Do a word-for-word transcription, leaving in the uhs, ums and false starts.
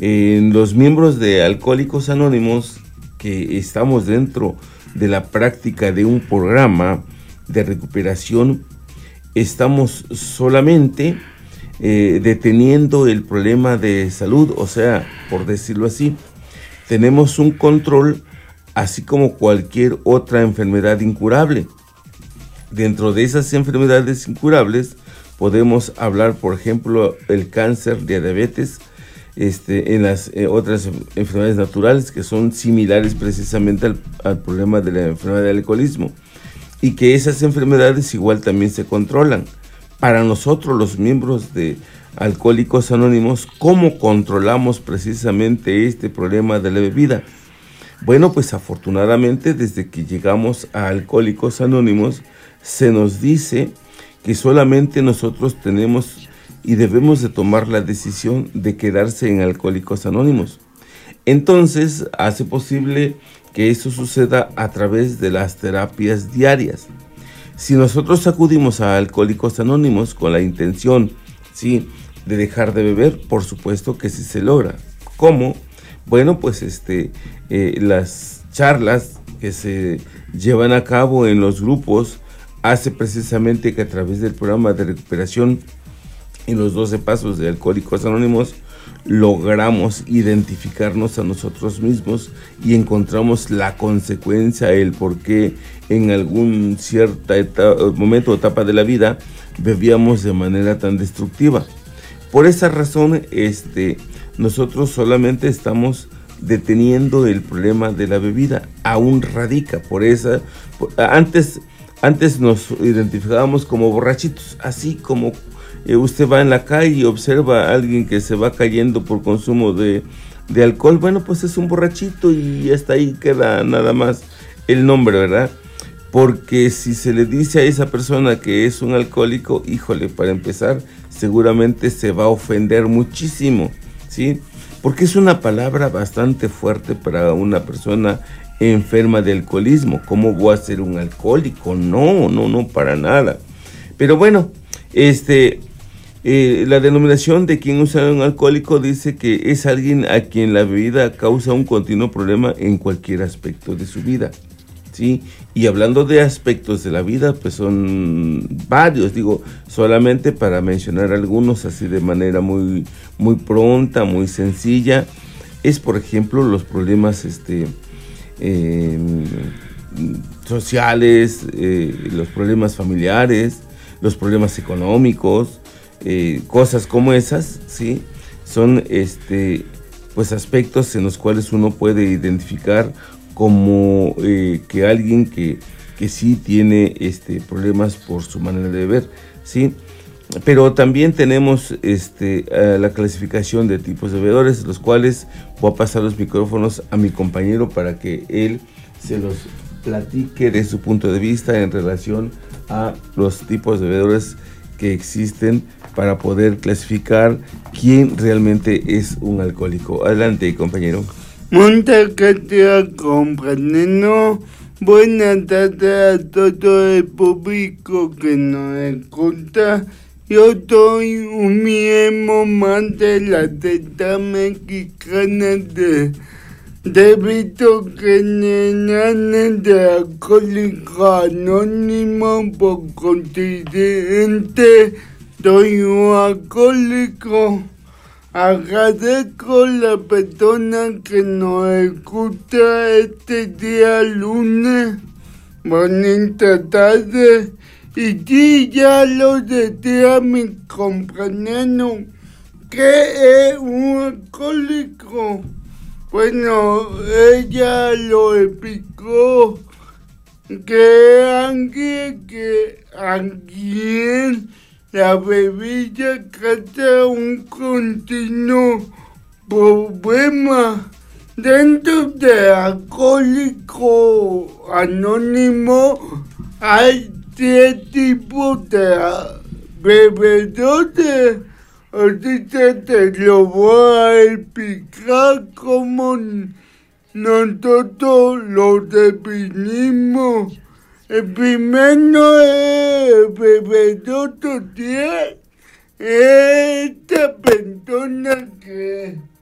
Eh, los miembros de Alcohólicos Anónimos que estamos dentro de la práctica de un programa de recuperación, estamos solamente eh, deteniendo el problema de salud, o sea, por decirlo así, tenemos un control así como cualquier otra enfermedad incurable. Dentro de esas enfermedades incurables podemos hablar, por ejemplo, el cáncer, la diabetes, este, en las eh, otras enfermedades naturales que son similares precisamente al, al problema de la enfermedad del alcoholismo, y que esas enfermedades igual también se controlan. Para nosotros, los miembros de Alcohólicos Anónimos, ¿cómo controlamos precisamente este problema de la bebida? Bueno, pues afortunadamente desde que llegamos a Alcohólicos Anónimos se nos dice que solamente nosotros tenemos y debemos de tomar la decisión de quedarse en Alcohólicos Anónimos. Entonces hace posible que eso suceda a través de las terapias diarias. Si nosotros acudimos a Alcohólicos Anónimos con la intención, ¿sí?, de dejar de beber, por supuesto que sí se logra. ¿Cómo? Bueno, pues este, eh, las charlas que se llevan a cabo en los grupos hace precisamente que a través del programa de recuperación en los doce pasos de Alcohólicos Anónimos logramos identificarnos a nosotros mismos y encontramos la consecuencia, el por qué en algún cierto etapa, momento o etapa de la vida bebíamos de manera tan destructiva. Por esa razón, este, nosotros solamente estamos deteniendo el problema de la bebida, aún radica. Por esa, por, antes, antes nos identificábamos como borrachitos, así como eh, usted va en la calle y observa a alguien que se va cayendo por consumo de, de alcohol, bueno, pues es un borrachito y hasta ahí queda nada más el nombre, ¿verdad? Porque si se le dice a esa persona que es un alcohólico, híjole, para empezar, seguramente se va a ofender muchísimo, ¿sí? Porque es una palabra bastante fuerte para una persona enferma de alcoholismo. ¿Cómo voy a ser un alcohólico? No, no, no, para nada. Pero bueno, este, eh, la denominación de quien usa un alcohólico dice que es alguien a quien la bebida causa un continuo problema en cualquier aspecto de su vida, ¿sí? Y hablando de aspectos de la vida, pues son varios, digo, solamente para mencionar algunos así de manera muy, muy pronta, muy sencilla, es por ejemplo los problemas este, eh, sociales, eh, los problemas familiares, los problemas económicos, eh, cosas como esas, ¿sí? Son este, pues aspectos en los cuales uno puede identificar como eh, que alguien que, que sí tiene este, problemas por su manera de beber, ¿sí? Pero también tenemos este, uh, la clasificación de tipos de bebedores, los cuales voy a pasar los micrófonos a mi compañero para que él se los platique de su punto de vista en relación a los tipos de bebedores que existen para poder clasificar quién realmente es un alcohólico. Adelante, compañero. Muchas gracias, compañero. Buenas tardes a todo el público que nos escucha. Yo soy un miembro más de la secta mexicana de débito general de Alcohólicos Anónimos. Por consiguiente, soy un alcohólico. Agradezco a la persona que nos escucha este día lunes, bonita tarde, y sí, ya lo decía mi compañero, ¿qué es un alcohólico? Bueno, ella lo explicó, que alguien que alguien la bebida causa un continuo problema. Dentro de Alcohólicos Anónimos hay tres tipos de bebedores. Ahorita te lo voy a explicar cómo nosotros lo definimos. El primero es el bebedor social, esta persona que